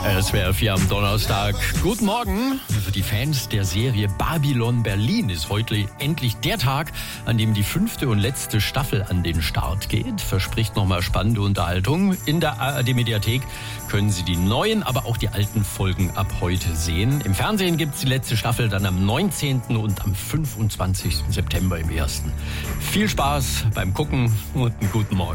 SWR 4 am Donnerstag. Guten Morgen. Für die Fans der Serie Babylon Berlin ist heute endlich der Tag, an dem die 5. und letzte Staffel an den Start geht. Verspricht nochmal spannende Unterhaltung. In der ARD-Mediathek können Sie die neuen, aber auch die alten Folgen ab heute sehen. Im Fernsehen gibt es die letzte Staffel dann am 19. und am 25. September im 1. Viel Spaß beim Gucken und einen guten Morgen.